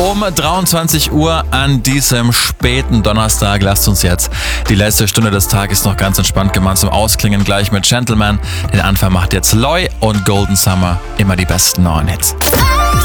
Um 23 Uhr an diesem späten Donnerstag. Lasst uns jetzt die letzte Stunde des Tages noch ganz entspannt gemeinsam ausklingen. Gleich mit Gentleman. Den Anfang macht jetzt Loy und Golden Summer. Immer die besten neuen Hits.